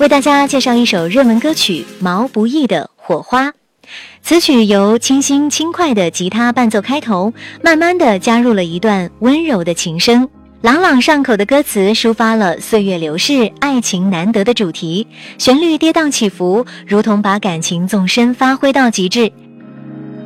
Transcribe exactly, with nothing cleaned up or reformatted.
为大家介绍一首热门歌曲毛不易的《火花》。此曲由清新轻快的吉他伴奏开头，慢慢地加入了一段温柔的琴声，朗朗上口的歌词抒发了岁月流逝、爱情难得的主题，旋律跌宕起伏，如同把感情纵深发挥到极致。